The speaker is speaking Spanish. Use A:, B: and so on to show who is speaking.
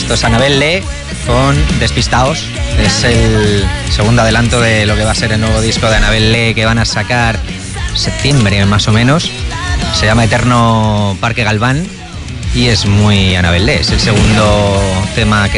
A: Esto es Annabel Lee con Despistaos. Es el segundo adelanto de lo que va a ser el nuevo disco de Annabel Lee que van a sacar septiembre más o menos. Se llama Eterno Parque Galván y es muy Annabel Lee. Es el segundo tema que